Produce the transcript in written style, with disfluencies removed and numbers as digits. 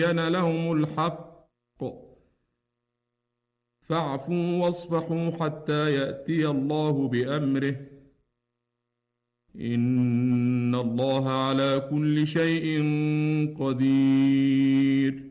لهم الحق فاعفوا واصفحوا حتى يأتي الله بأمره إن الله على كل شيء قدير